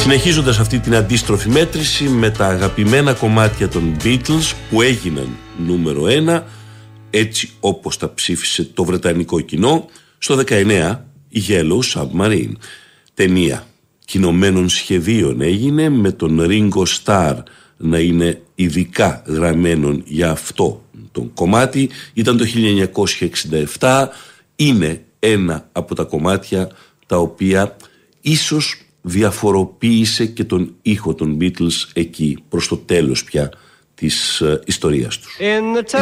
Συνεχίζοντας αυτή την αντίστροφη μέτρηση με τα αγαπημένα κομμάτια των Beatles που έγιναν νούμερο 1, έτσι όπως τα ψήφισε το βρετανικό κοινό. Στο 19 η Yellow Submarine, ταινία κοινωμένων σχεδίων έγινε, με τον Ringo Starr να είναι ειδικά γραμμένον για αυτό το κομμάτι. Ήταν το 1967, είναι ένα από τα κομμάτια τα οποία ίσως διαφοροποίησε και τον ήχο των Beatles εκεί προς το τέλος πια της ιστορίας τους.